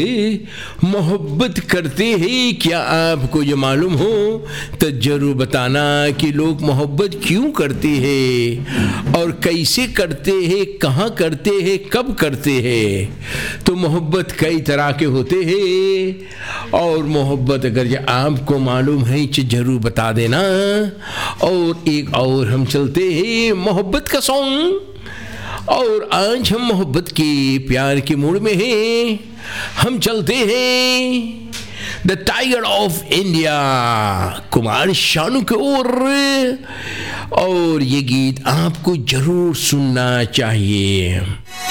मोहब्बत करते हैं क्या आपको ये मालूम हो तो जरूर बताना कि लोग मोहब्बत क्यों करते हैं और कैसे करते हैं, कहाँ करते हैं, कब करते हैं। तो मोहब्बत कई तरह के होते हैं और मोहब्बत अगर ये आपको मालूम है तो जरूर बता देना। और एक और हम चलते हैं मोहब्बत का सॉन्ग, और आज हम मोहब्बत के प्यार के मूड में हैं। हम चलते हैं the tiger of India Kumar Sanu की ओर, और ये गीत आपको जरूर सुनना चाहिए।